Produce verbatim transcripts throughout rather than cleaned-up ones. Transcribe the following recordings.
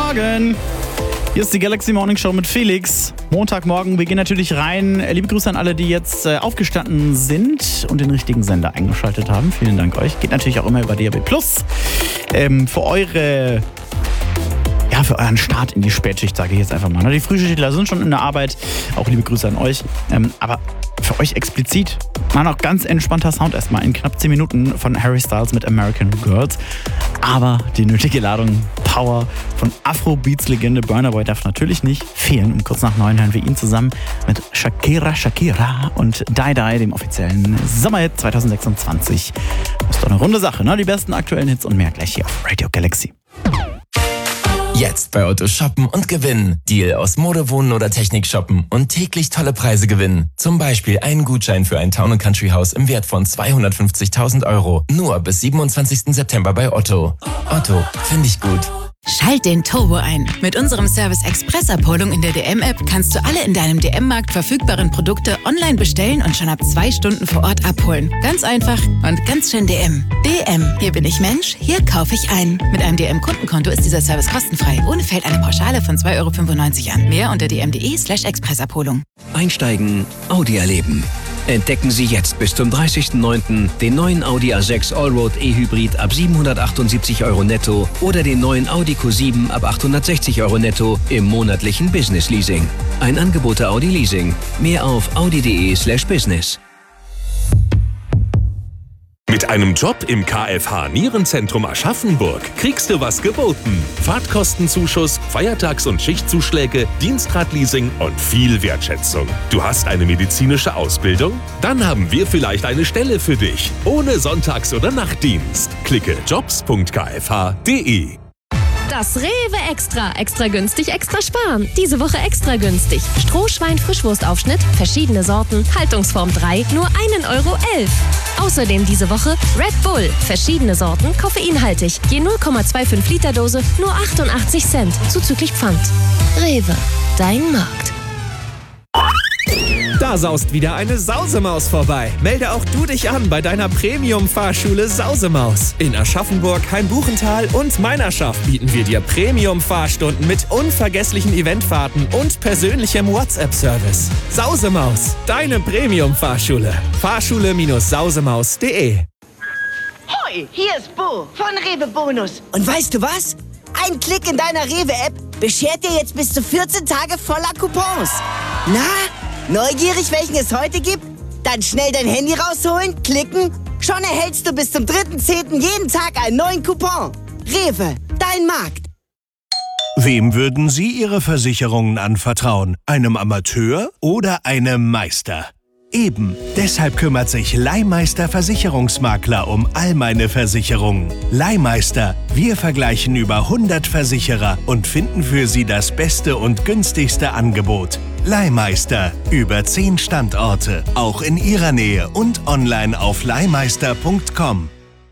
Morgen. Hier ist die Galaxy Morning Show mit Felix. Montagmorgen, wir gehen natürlich rein. Liebe Grüße an alle, die jetzt äh, aufgestanden sind und den richtigen Sender eingeschaltet haben. Vielen Dank euch. Geht natürlich auch immer über D A B Plus. Ähm, für eure... Ja, für euren Start in die Spätschicht, sage ich jetzt einfach mal. Die Frühschichtler sind schon in der Arbeit. Auch liebe Grüße an euch. Ähm, aber für euch explizit mal noch ganz entspannter Sound erstmal in knapp zehn Minuten von Harry Styles mit American Girls. Aber die nötige Ladung Power von Afrobeats-Legende Burna Boy darf natürlich nicht fehlen. Um kurz nach neun hören wir ihn zusammen mit Shakira Shakira und Die Die, dem offiziellen Sommerhit zwanzig sechsundzwanzig. Ist doch eine runde Sache, ne? Die besten aktuellen Hits und mehr gleich hier auf Radio Galaxy. Jetzt bei Otto shoppen und gewinnen. Deal aus Mode, Wohnen oder Technik shoppen und täglich tolle Preise gewinnen. Zum Beispiel einen Gutschein für ein Town- und Country-Haus im Wert von zweihundertfünfzigtausend Euro. Nur bis siebenundzwanzigsten September bei Otto. Otto, finde ich gut. Schalt den Turbo ein. Mit unserem Service Express-Abholung in der D M-App kannst du alle in deinem D M-Markt verfügbaren Produkte online bestellen und schon ab zwei Stunden vor Ort abholen. Ganz einfach und ganz schön D M. D M, hier bin ich Mensch, hier kaufe ich ein. Mit einem D M-Kundenkonto ist dieser Service kostenfrei. Ohne fällt eine Pauschale von zwei Euro fünfundneunzig an. Mehr unter d m punkt d e slash expressabholung. Einsteigen, Audi erleben. Entdecken Sie jetzt bis zum dreißigsten neunten den neuen Audi A sechs Allroad E-Hybrid ab siebenhundertachtundsiebzig Euro netto oder den neuen Audi Q sieben ab achthundertsechzig Euro netto im monatlichen Business Leasing. Ein Angebot der Audi Leasing. Mehr auf audi punkt d e slash business. Mit einem Job im K F H Nierenzentrum Aschaffenburg kriegst du was geboten. Fahrtkostenzuschuss, Feiertags- und Schichtzuschläge, Dienstradleasing und viel Wertschätzung. Du hast eine medizinische Ausbildung? Dann haben wir vielleicht eine Stelle für dich. Ohne Sonntags- oder Nachtdienst. Klicke jobs punkt k f h punkt d e. Das Rewe Extra. Extra günstig, extra sparen. Diese Woche extra günstig. Strohschwein Frischwurstaufschnitt, verschiedene Sorten, Haltungsform drei, nur einen Euro elf. Außerdem diese Woche Red Bull, verschiedene Sorten, koffeinhaltig. Je null Komma fünfundzwanzig Liter Dose, nur achtundachtzig Cent, zuzüglich Pfand. Rewe, dein Markt. Da saust wieder eine Sausemaus vorbei. Melde auch du dich an bei deiner Premium-Fahrschule Sausemaus. In Aschaffenburg, Hainbuchental und Meinerschaft bieten wir dir Premium-Fahrstunden mit unvergesslichen Eventfahrten und persönlichem WhatsApp-Service. Sausemaus, deine Premium-Fahrschule. Fahrschule Sausemaus punkt d e. Hoi, hier ist Bo von Rewe Bonus. Und weißt du was? Ein Klick in deiner Rewe-App beschert dir jetzt bis zu vierzehn Tage voller Coupons. Na? Neugierig, welchen es heute gibt? Dann schnell dein Handy rausholen, klicken. Schon erhältst du bis zum dritten zehnten jeden Tag einen neuen Coupon. Rewe, dein Markt. Wem würden Sie Ihre Versicherungen anvertrauen? Einem Amateur oder einem Meister? Eben, deshalb kümmert sich Leihmeister Versicherungsmakler um all meine Versicherungen. Leihmeister, wir vergleichen über hundert Versicherer und finden für Sie das beste und günstigste Angebot. Leihmeister, über zehn Standorte, auch in Ihrer Nähe und online auf leihmeister punkt com.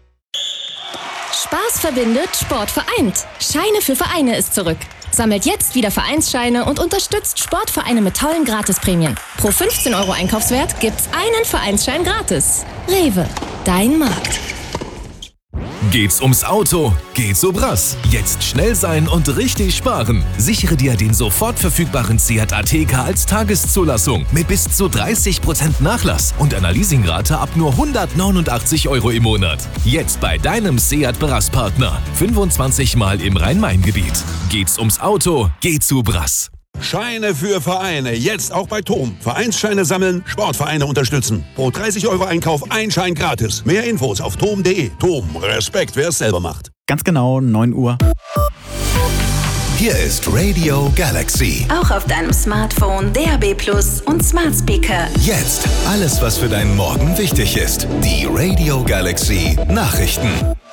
Spaß verbindet, Sport vereint. Scheine für Vereine ist zurück. Sammelt jetzt wieder Vereinsscheine und unterstützt Sportvereine mit tollen Gratisprämien. Pro fünfzehn Euro Einkaufswert gibt's einen Vereinsschein gratis. Rewe, dein Markt. Geht's ums Auto? Geht's so Brass. Jetzt schnell sein und richtig sparen. Sichere dir den sofort verfügbaren Seat Ateca als Tageszulassung mit bis zu dreißig Prozent Nachlass und einer Leasingrate ab nur hundertneunundachtzig Euro im Monat. Jetzt bei deinem Seat Brass-Partner. fünfundzwanzig Mal im Rhein-Main-Gebiet. Geht's ums Auto? Geht zu Brass. Scheine für Vereine, jetzt auch bei Tom. Vereinsscheine sammeln, Sportvereine unterstützen. Pro dreißig Euro Einkauf ein Schein gratis. Mehr Infos auf tom punkt d e. Tom, Respekt, wer es selber macht. Ganz genau, neun Uhr. Hier ist Radio Galaxy. Auch auf deinem Smartphone, D A B Plus und Smart Speaker. Jetzt alles, was für deinen Morgen wichtig ist. Die Radio Galaxy Nachrichten.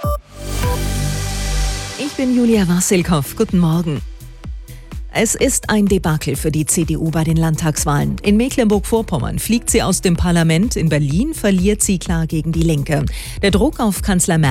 Ich bin Julia Wassilkow. Guten Morgen. Es ist ein Debakel für die C D U bei den Landtagswahlen. In Mecklenburg-Vorpommern fliegt sie aus dem Parlament, in Berlin verliert sie klar gegen die Linke. Der Druck auf Kanzler Merkel